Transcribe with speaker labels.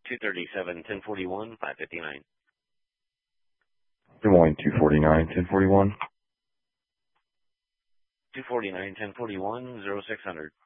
Speaker 1: 237, 1041, 559.
Speaker 2: Des Moines 249, 1041.
Speaker 1: 249, 1041, 0600.